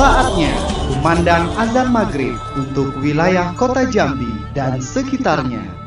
Saatnya kumandang azan maghrib untuk wilayah kota Jambi dan sekitarnya.